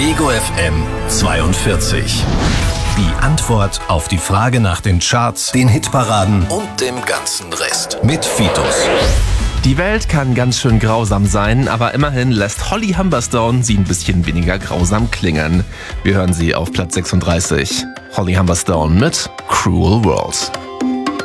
Ego FM 42. Die Antwort auf die Frage nach den Charts, den Hitparaden und dem ganzen Rest. Mit Fitus. Die Welt kann ganz schön grausam sein, aber immerhin lässt Holly Humberstone sie ein bisschen weniger grausam klingen. Wir hören sie auf Platz 36. Holly Humberstone mit Cruel World.